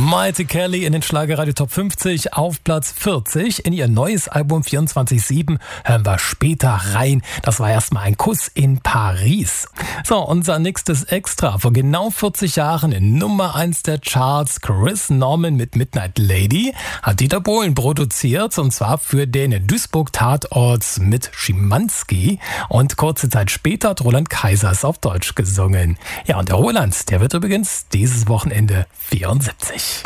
Maite Kelly in den Schlagerradio Top 50 auf Platz 40. In ihr neues Album 24/7 hören wir später rein. Das war erstmal ein Kuss in Paris. So, unser nächstes Extra. Vor genau 40 Jahren in Nummer 1 der Charts. Chris Norman mit Midnight Lady hat Dieter Bohlen produziert, und zwar für den Duisburg-Tatort mit Schimanski. Und kurze Zeit später hat Roland Kaisers auf Deutsch gesungen. Ja, und der Roland, der wird übrigens dieses Wochenende 74.